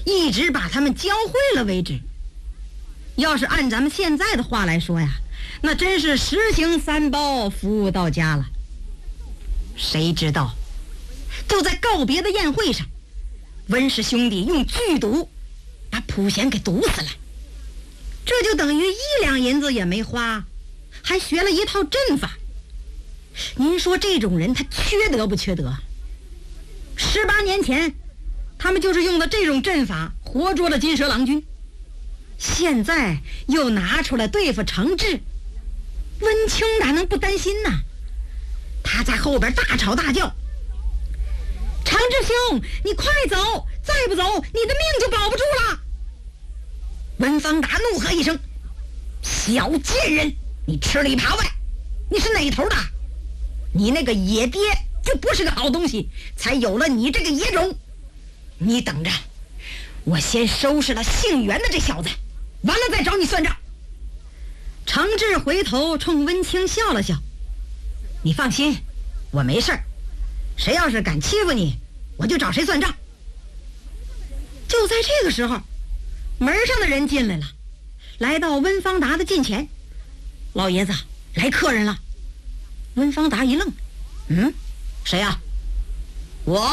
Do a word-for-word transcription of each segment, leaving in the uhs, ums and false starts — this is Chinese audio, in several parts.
一直把他们教会了为止。要是按咱们现在的话来说呀，那真是实行三包，服务到家了。谁知道就在告别的宴会上，温氏兄弟用剧毒把普贤给毒死了，这就等于一两银子也没花，还学了一套阵法。您说这种人他缺德不缺德？十八年前他们就是用的这种阵法活捉了金蛇郎君，现在又拿出来对付程志，温清哪能不担心呢？他在后边大吵大叫：程志兄，你快走，再不走你的命就保不住了。温方达怒喝一声：小贱人，你吃里扒外，你是哪头的？你那个野爹就不是个好东西，才有了你这个野种。你等着，我先收拾了姓袁的这小子，完了再找你算账。程志回头冲温清笑了笑：你放心，我没事儿，谁要是敢欺负你，我就找谁算账。就在这个时候，门上的人进来了，来到温方达的近前：老爷子，来客人了。温方达一愣：嗯，谁呀？我。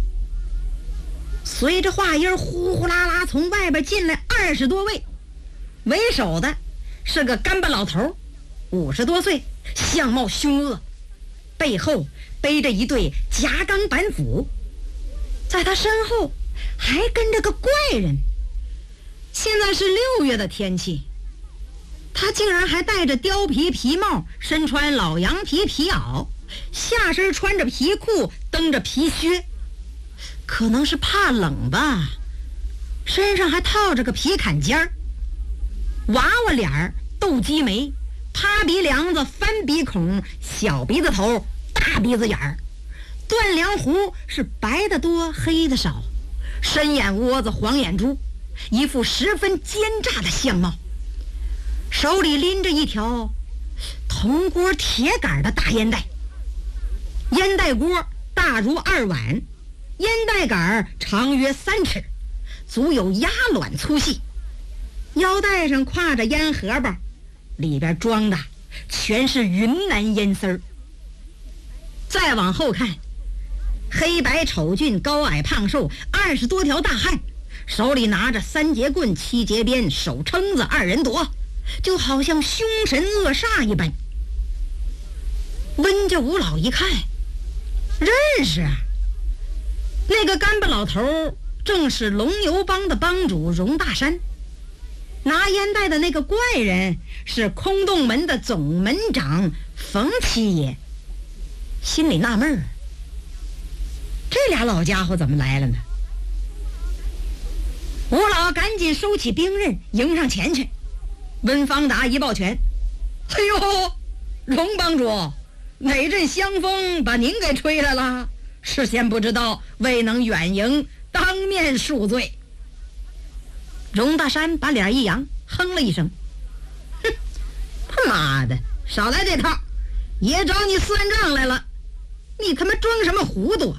随着话音呼呼啦啦从外边进来二十多位，为首的是个干巴老头，五十多岁，相貌凶恶，背后背着一对夹钢板斧，在他身后还跟着个怪人。现在是六月的天气，他竟然还戴着貂皮皮帽，身穿老羊皮皮袄，下身穿着皮裤，蹬着皮靴，可能是怕冷吧，身上还套着个皮坎肩儿，娃娃脸儿，斗鸡眉，趴鼻梁子，翻鼻孔，小鼻子头，大鼻子眼儿，断梁胡是白的多黑的少，深眼窝子，黄眼珠，一副十分奸诈的相貌，手里拎着一条铜锅铁杆的大烟袋，烟袋锅大如二碗，烟袋杆长约三尺，足有鸭卵粗细，腰带上挎着烟荷包，里边装的全是云南烟丝儿。再往后看，黑白丑俊，高矮胖瘦，二十多条大汉，手里拿着三节棍、七节鞭，手撑子，二人夺，就好像凶神恶煞一般。温家五老一看，认识啊，那个干巴老头正是龙游帮的帮主荣大山，拿烟袋的那个怪人是空洞门的总门长冯七爷。心里纳闷儿，这俩老家伙怎么来了呢？吴老赶紧收起兵刃，迎上前去。温方达一抱拳：哎呦，荣帮主，哪阵香风把您给吹来了？事先不知道，未能远迎，当面恕罪。荣大山把脸一扬，哼了一声：哼，他妈的，少来这套，爷找你算账来了，你他妈装什么糊涂啊？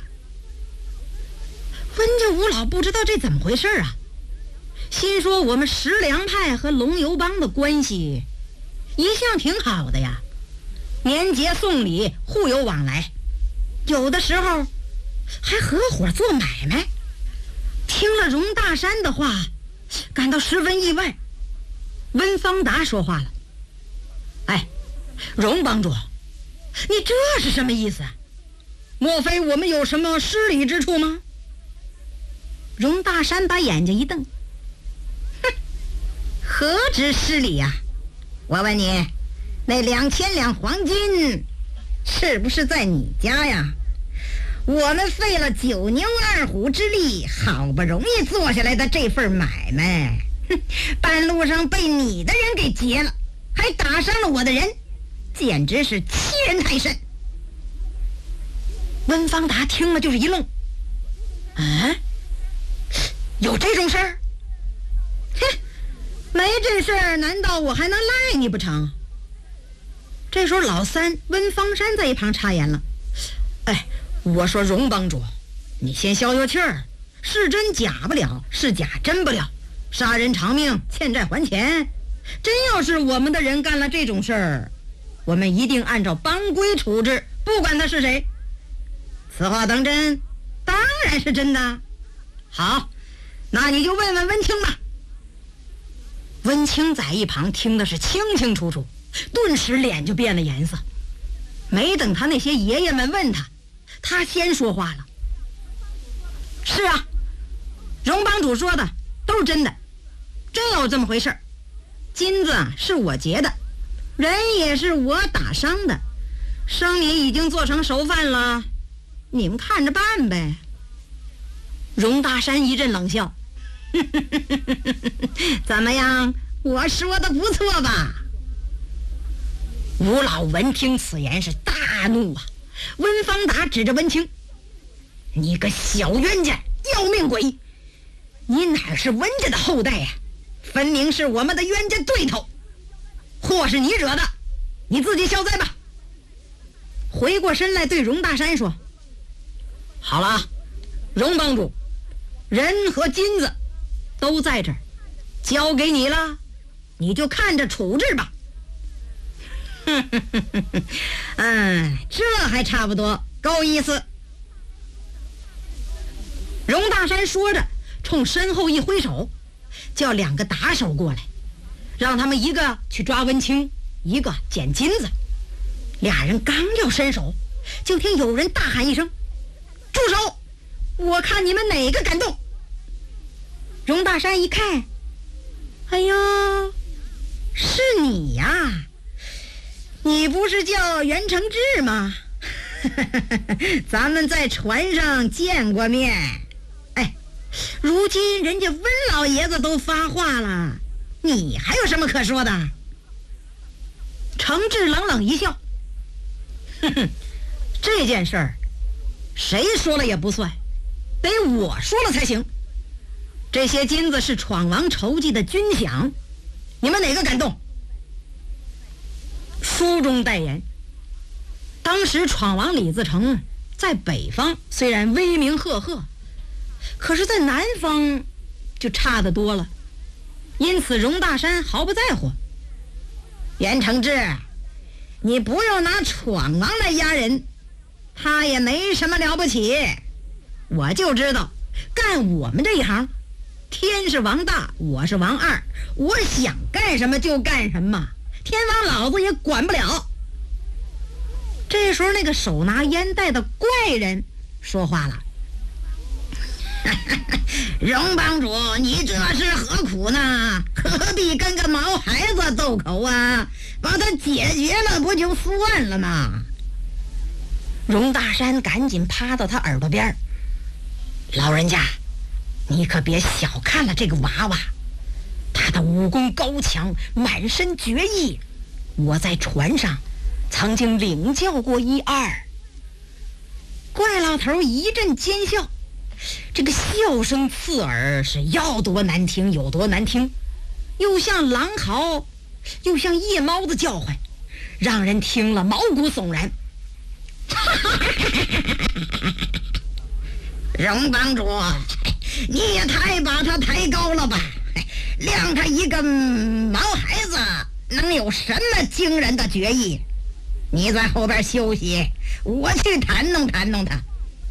温家五老不知道这怎么回事啊，心说我们石梁派和龙游帮的关系一向挺好的呀，年节送礼，互有往来，有的时候还合伙做买卖。听了荣大山的话，感到十分意外。温方达说话了：哎，荣帮主，你这是什么意思啊？莫非我们有什么失礼之处吗？荣大山把眼睛一瞪：哼，何止失礼呀、啊！我问你，那两千两黄金是不是在你家呀？我们费了九牛二虎之力，好不容易做下来的这份买卖，哼，半路上被你的人给劫了，还打伤了我的人，简直是欺人太甚。温方达听了就是一愣：啊，有这种事儿？哼，没这事儿，难道我还能赖你不成？这时候老三温方山在一旁插言了：哎，我说荣帮主，你先消消气儿， 是真假不了，是假真不了，杀人偿命，欠债还钱。真要是我们的人干了这种事儿，我们一定按照帮规处置，不管他是谁。此话当真？当然是真的。好，那你就问问温清吧。温清在一旁听的是清清楚楚，顿时脸就变了颜色。没等他那些爷爷们问他，他先说话了。是啊，荣帮主说的都是真的，真有这么回事。金子是我劫的，人也是我打伤的，生米已经做成熟饭了，你们看着办呗。荣大山一阵冷笑，怎么样，我说的不错吧？吴老闻听此言是大怒啊！温方达指着温清，你个小冤家，要命鬼，你哪是温家的后代呀、啊？分明是我们的冤家对头，祸是你惹的，你自己消灾吧。回过身来对荣大山说，好了，荣帮主，人和金子都在这儿，交给你了，你就看着处置吧。嗯，这还差不多，够意思。荣大山说着，冲身后一挥手，叫两个打手过来，让他们一个去抓温清，一个捡金子。俩人刚要伸手，就听有人大喊一声，住手，我看你们哪个敢动。荣大山一看，哎呦，是你呀，你不是叫袁承志吗？咱们在船上见过面。哎，如今人家温老爷子都发话了，你还有什么可说的？承志冷冷一笑，哼哼，这件事儿谁说了也不算，得我说了才行。这些金子是闯王筹集的军饷，你们哪个敢动？书中代言，当时闯王李自成在北方虽然威名赫赫，可是在南方就差得多了，因此荣大山毫不在乎。袁承志，你不用拿闯王来压人，他也没什么了不起。我就知道干我们这一行，天是王大，我是王二，我想干什么就干什么，天王老子也管不了。这时候那个手拿烟袋的怪人说话了，荣帮主，你这是何苦呢？何必跟个毛孩子斗口啊？把他解决了不就算了吗？荣大山赶紧趴到他耳朵边，老人家，你可别小看了这个娃娃，他的武功高强，满身绝艺，我在船上曾经领教过一二。怪老头一阵尖笑，这个笑声刺耳，是要多难听有多难听，又像狼嚎，又像夜猫子叫唤，让人听了毛骨悚然。荣帮主，你也太把他抬高了吧，谅他一个毛孩子能有什么惊人的绝艺？你在后边休息，我去弹弄弹弄他。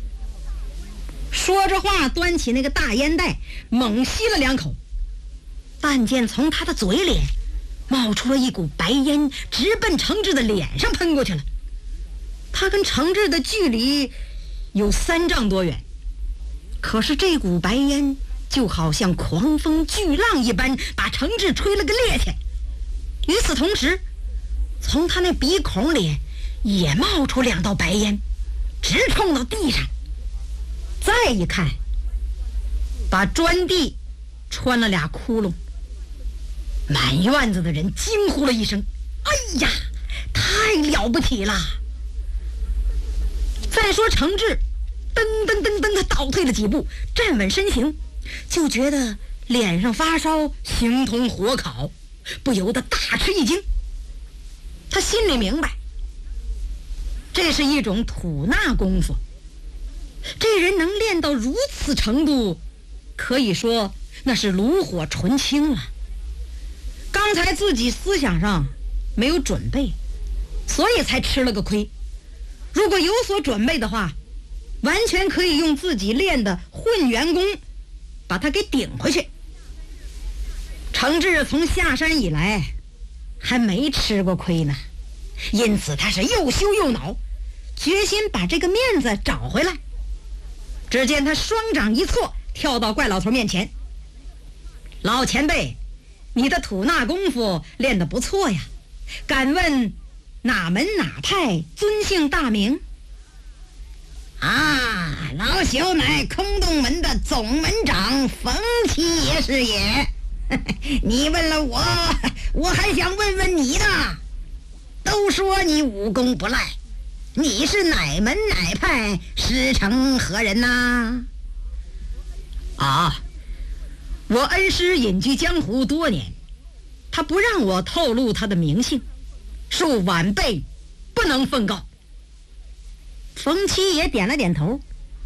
说着话，端起那个大烟袋猛吸了两口，但见从他的嘴里冒出了一股白烟，直奔承志的脸上喷过去了。他跟承志的距离有三丈多远，可是这股白烟就好像狂风巨浪一般，把承志吹了个趔趄。与此同时，从他那鼻孔里也冒出两道白烟，直冲到地上。再一看，把砖地穿了俩窟窿。满院子的人惊呼了一声，哎呀，太了不起了。再说承志噔噔噔噔他倒退了几步，站稳身形，就觉得脸上发烧，形同火烤，不由得大吃一惊。他心里明白，这是一种吐纳功夫， 这人能练到如此程度，可以说那是炉火纯青了。刚才自己思想上没有准备，所以才吃了个亏。如果有所准备的话，完全可以用自己练的混元功把他给顶回去。程志从下山以来还没吃过亏呢，因此他是又羞又恼，决心把这个面子找回来。只见他双掌一错，跳到怪老头面前：“老前辈，你的吐纳功夫练得不错呀，敢问哪门哪派，尊姓大名？”“ 啊，老朽乃空洞门的总门长冯七爷是也。你问了我，我还想问问你呢。都说你武功不赖，你是哪门哪派，师承何人呐？”“ 啊，我恩师隐居江湖多年，他不让我透露他的名姓，恕晚辈不能奉告。”冯七爷点了点头：“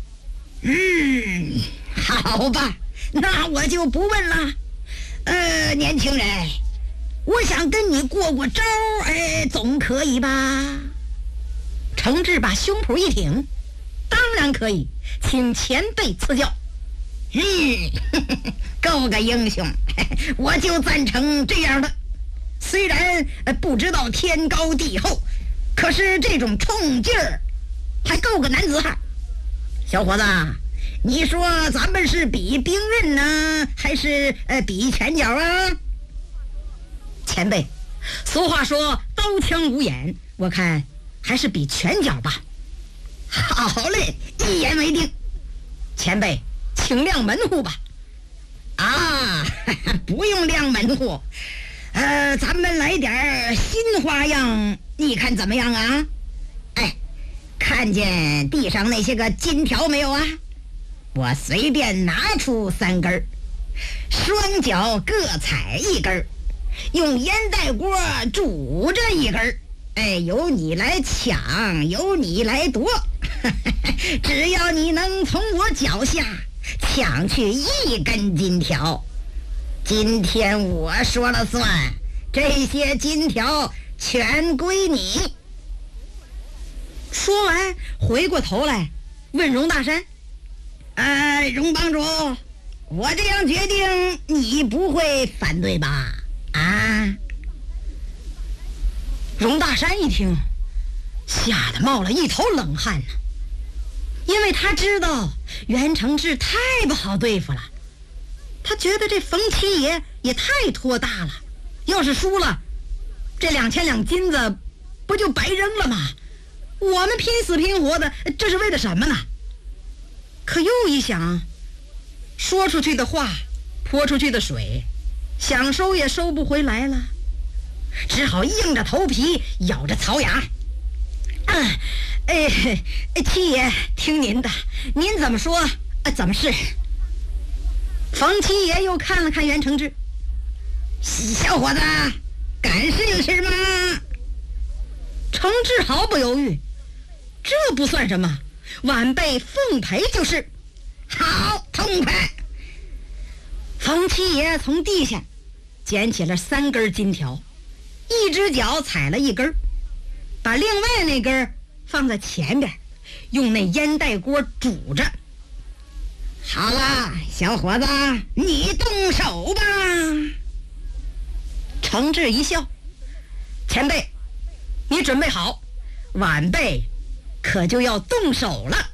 嗯，好吧，那我就不问了。呃，年轻人，我想跟你过过招，哎，总可以吧？” 程志把胸脯一挺：“当然可以，请前辈赐教。”“ 嗯，呵呵，够个英雄，我就赞成这样的。虽然不知道天高地厚，可是这种冲劲儿还够个男子汉。小伙子，你说咱们是比兵刃呢，还是呃比拳脚啊？”“ 前辈，俗话说刀枪无眼，我看还是比拳脚吧。”“ 好嘞，一言为定。 前辈，请亮门户吧。”“ 啊，不用亮门户，呃，咱们来点新花样，你看怎么样啊？哎，看见地上那些个金条没有啊？我随便拿出三根，双脚各踩一根，用烟袋锅煮着一根。哎，由你来抢，由你来夺，只要你能从我脚下抢去一根金条，今天我说了算，这些金条全归你。” 说完回过头来问荣大山：“ 呃，荣帮主，我这样决定你不会反对吧？啊？” 荣大山一听，吓得冒了一头冷汗呢，因为他知道袁承志太不好对付了。他觉得这冯七爷也太托大了，要是输了，这两千两金子不就白扔了吗？我们拼死拼活的，这是为了什么呢？可又一想，说出去的话，泼出去的水，想收也收不回来了，只好硬着头皮，咬着槽牙：“啊，哎，七爷，听您的，您怎么说，啊、怎么是。”冯七爷又看了看袁承志：“ 小伙子，敢试一试吗？” 承志毫不犹豫：“这不算什么，晚辈奉陪就是。”“ 好，痛快！” 冯七爷从地下捡起了三根金条，一只脚踩了一根，把另外那根放在前边，用那烟袋锅煮着。 “好了，小伙子，你动手吧。” 承志一笑：“前辈，你准备好，晚辈可就要动手了。”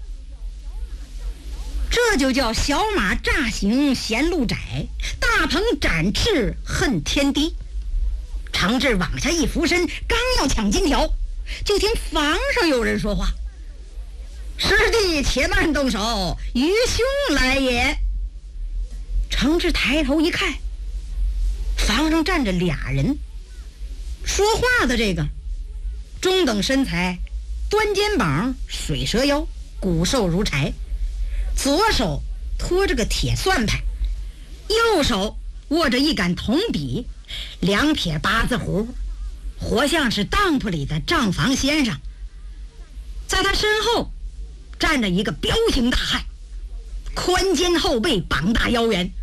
这就叫小马乍行嫌路窄，大鹏展翅恨天低。承志往下一俯身，刚要抢金条，就听房上有人说话：“师弟且慢动手，愚兄来也。”承志抬头一看，房上站着俩人。说话的这个中等身材，端肩膀，水蛇腰，骨瘦如柴，左手托着个铁算盘，右手握着一杆铜笔，两撇八字胡，活像是当铺里的账房先生。在他身后站着一个彪形大汉，宽肩后背，膀大腰圆，